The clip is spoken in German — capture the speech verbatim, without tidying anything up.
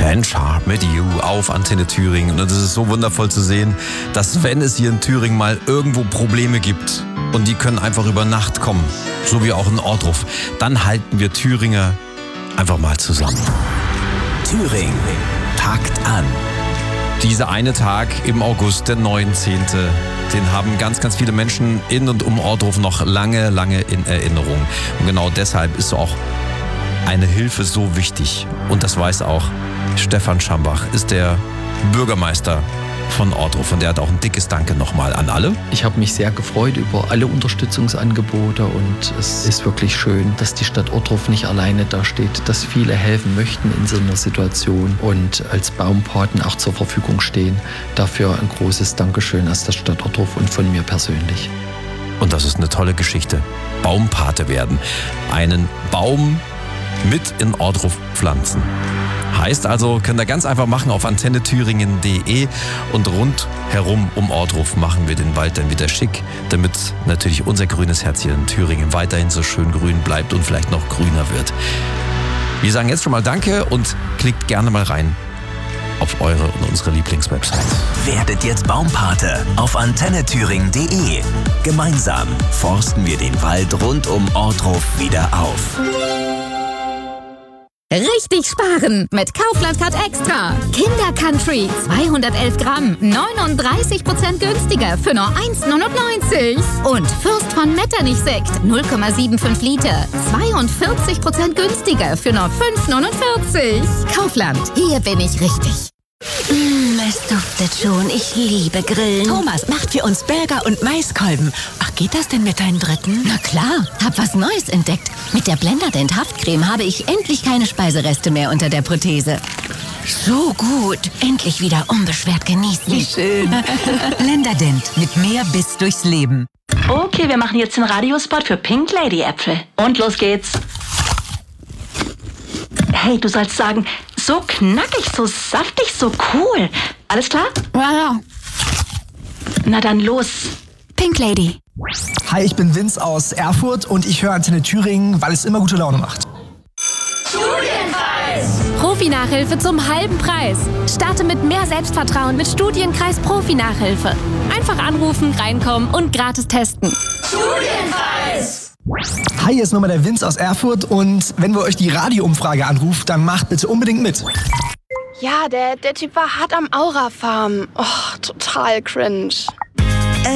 Fanchar mit You auf Antenne Thüringen. Und es ist so wundervoll zu sehen, dass wenn es hier in Thüringen mal irgendwo Probleme gibt und die können einfach über Nacht kommen, so wie auch in Ohrdruf, dann halten wir Thüringer einfach mal zusammen. Thüringen packt an. Dieser eine Tag im August, der neunzehnte, den haben ganz, ganz viele Menschen in und um Ohrdruf noch lange, lange in Erinnerung. Und genau deshalb ist auch eine Hilfe so wichtig. Und das weiß auch Stefan Schambach, ist der Bürgermeister von Ohrdruf. Und der hat auch ein dickes Danke nochmal an alle. Ich habe mich sehr gefreut über alle Unterstützungsangebote und es ist wirklich schön, dass die Stadt Ohrdruf nicht alleine dasteht, dass viele helfen möchten in so einer Situation und als Baumpaten auch zur Verfügung stehen. Dafür ein großes Dankeschön aus der Stadt Ohrdruf und von mir persönlich. Und das ist eine tolle Geschichte. Baumpate werden. Einen Baum mit in Ohrdruf pflanzen. Heißt also, könnt ihr ganz einfach machen auf antenne thüringen punkt de und rundherum um Ohrdruf machen wir den Wald dann wieder schick, damit natürlich unser grünes Herz hier in Thüringen weiterhin so schön grün bleibt und vielleicht noch grüner wird. Wir sagen jetzt schon mal Danke und klickt gerne mal rein auf eure und unsere Lieblingswebsite. Werdet jetzt Baumpate auf antenne thüringen punkt de. Gemeinsam forsten wir den Wald rund um Ohrdruf wieder auf. Richtig sparen mit Kaufland Card Extra. Kinder Country zweihundertelf Gramm, neununddreißig Prozent günstiger für nur eins neunundneunzig. Und Fürst von Metternich Sekt null Komma fünfundsiebzig Liter, zweiundvierzig Prozent günstiger für nur fünf neunundvierzig. Kaufland, hier bin ich richtig. Mm, es duftet schon. Ich liebe Grillen. Thomas macht für uns Burger und Maiskolben. Ach, geht das denn mit deinem dritten? Na klar, hab was Neues entdeckt. Mit der Blenderdent Haftcreme habe ich endlich keine Speisereste mehr unter der Prothese. So gut. Endlich wieder unbeschwert genießen. Wie schön. Blenderdent mit mehr Biss durchs Leben. Okay, wir machen jetzt den Radiospot für Pink Lady Äpfel. Und los geht's. Hey, du sollst sagen, so knackig, so saftig, so cool. Alles klar? Ja, ja. Na dann los. Pink Lady. Hi, ich bin Vince aus Erfurt und ich höre Antenne Thüringen, weil es immer gute Laune macht. Studienkreis! Profi-Nachhilfe zum halben Preis. Starte mit mehr Selbstvertrauen mit Studienkreis Profi-Nachhilfe. Einfach anrufen, reinkommen und gratis testen. Studienkreis! Hi, hier ist nochmal der Vince aus Erfurt und wenn wir euch die Radioumfrage anruft, dann macht bitte unbedingt mit. Ja, der, der Typ war hart am Aura-Farm. Oh, total cringe.